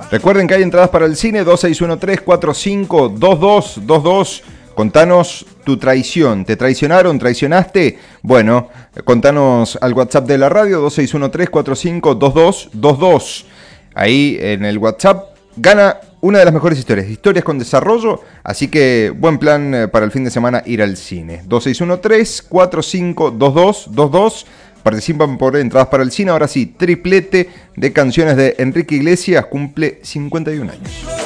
Recuerden que hay entradas para el cine, 2613-452222. Contanos tu traición. ¿Te traicionaron? ¿Traicionaste? Bueno, contanos al WhatsApp de la radio, 2613-452222. Ahí en el WhatsApp gana una de las mejores historias con desarrollo. Así que buen plan para el fin de semana ir al cine. 2613-452222. Participan por entradas para el cine. Ahora sí, triplete de canciones de Enrique Iglesias. Cumple 51 años.